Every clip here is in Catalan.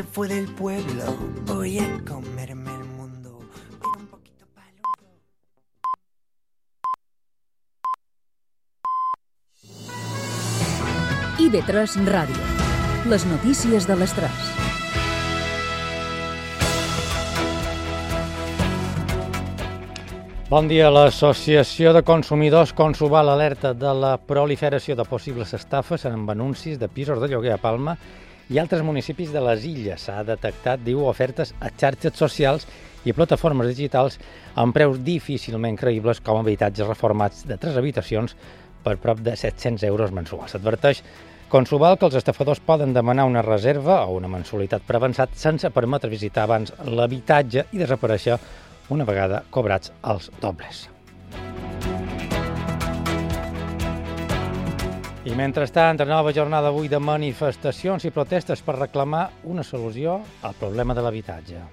Fue del pueblo, voy a comerme el mundo, pero un poquito paludo. IB3 Ràdio. Les notícies de les 3. Bon dia. L'Associació de Consumidors Consuval alerta de la proliferació de possibles estafes amb anuncis de pisos de lloguer a Palma i altres municipis de les illes. S'ha detectat, diu, ofertes a xarxes socials i plataformes digitals amb preus difícilment creïbles com habitatges reformats de 3 habitacions per prop de 700 euros mensuals. Adverteix Consuval que els estafadors poden demanar una reserva o una mensualitat per avançat sense permetre visitar abans l'habitatge i desaparèixer una vegada cobrats els dobles. I mentrestant, nova jornada avui de manifestacions i protestes per reclamar una solució al problema de l'habitatge.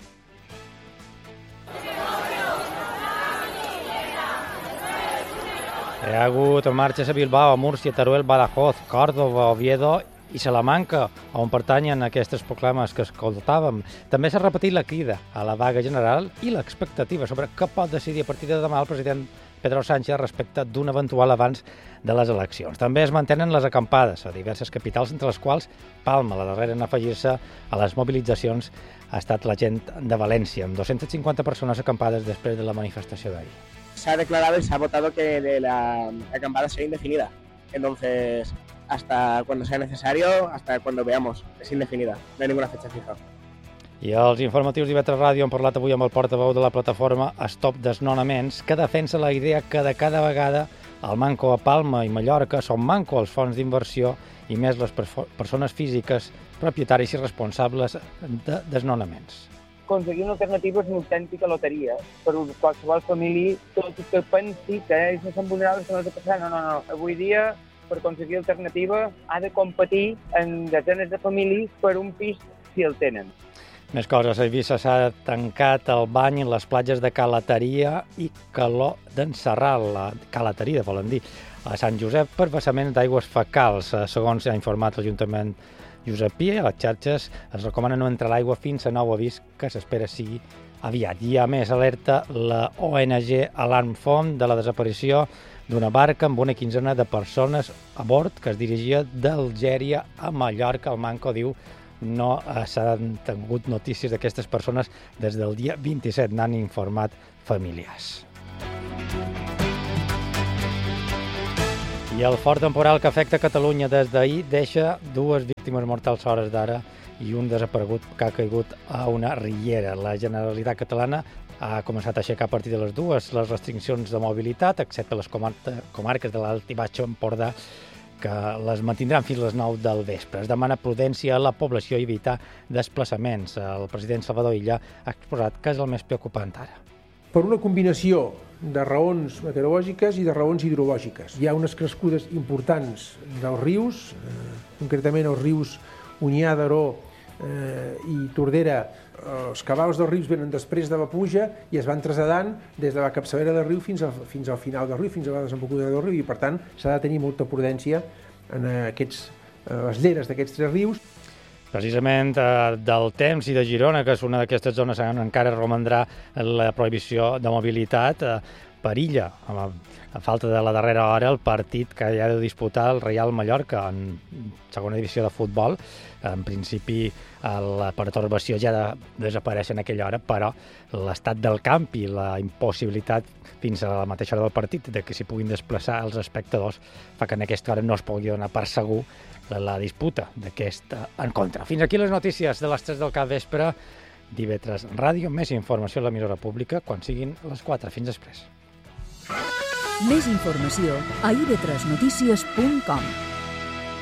Hi ha hagut marxes a Bilbao, a Múrcia, Teruel, Badajoz, Còrdova, Oviedo i Salamanca, on pertanyen aquestes proclames que escoltàvem. També s'ha repetit la crida a la vaga general i l'expectativa sobre què pot decidir a partir de demà el president Pedro Sánchez respecte d'un eventual avanç de les eleccions. També es mantenen les acampades a diverses capitals, entre les quals Palma, la darrera en afegir-se a les mobilitzacions, ha estat la gent de València, amb 250 persones acampades després de la manifestació d'ahir. Se ha declarado y se ha votado que la acampada sea indefinida. Entonces, hasta cuando sea necesario, hasta cuando veamos, es indefinida, no hay ninguna fecha fija. I els informatius d'IV3 Ràdio han parlat avui amb el portaveu de la plataforma Stop Desnonaments, que defensa la idea que de cada vegada el manco a Palma i Mallorca són manco els fons d'inversió i més les persones físiques, propietaris i responsables de desnonaments. Aconseguir una alternativa és una autèntica loteria per qualsevol família, tot i que pensi que ells no són vulnerables, que no és de passar. No. Avui dia, per aconseguir alternativa, ha de competir en desenes de famílies per un pis si el tenen. Més coses. A Eivissa s'ha tancat el bany en les platges de Calateria i Caló d'en Sarral, la Calateria, volen dir, a Sant Josep per vessaments d'aigües fecals. Segons ha informat l'Ajuntament josepí, a les xarxes es recomana no entrar a l'aigua fins a nou avís, que s'espera sigui aviat. I a més alerta la ONG Alarm Phone de la desaparició d'una barca amb una quinzena de persones a bord que es dirigia d'Algèria a Mallorca. El Manco diu no s'han tingut notícies d'aquestes persones des del dia 27, n'han informat familiars. I el fort temporal que afecta Catalunya des d'ahir deixa 2 víctimes mortals a hores d'ara i un desaparegut que ha caigut a una riera. La Generalitat catalana ha començat a aixecar a partir de les 2 les restriccions de mobilitat, excepte les comarques de l'Alt i Baix Empordà, que les mantindran fins a les 9 del vespre. Es demana prudència a la població i evitar desplaçaments. El president Salvador Illa ha exposat que és el més preocupant ara. Per una combinació de raons meteorològiques i de raons hidrològiques. Hi ha unes crescudes importants dels rius, concretament els rius Onyar, Daró i Tordera. Els cabals dels rius venen després de la pluja i es van traslladant des de la capçalera del riu fins al final del riu, fins a la desembocadura del riu, i per tant s'ha de tenir molta prudència en les lleres d'aquests 3 rius. Precisament del temps i de Girona, que és una d'aquestes zones on encara romandrà la prohibició de mobilitat, perilla, a falta de la darrera hora, el partit que ja ha de disputar el Reial Mallorca en segona divisió de futbol. En principi, la pertorbació ja ha de desaparèixer en aquella hora, però l'estat del camp i la impossibilitat fins a la mateixa hora del partit de que s'hi puguin desplaçar els espectadors fa que en aquesta hora no es pugui donar per segur la disputa d'aquest encontre. Fins aquí les notícies de les 3 del capvespre d'IV3 Ràdio. Més informació a l'emissora pública quan siguin les 4. Fins després. Més informació a ib3notícies.com.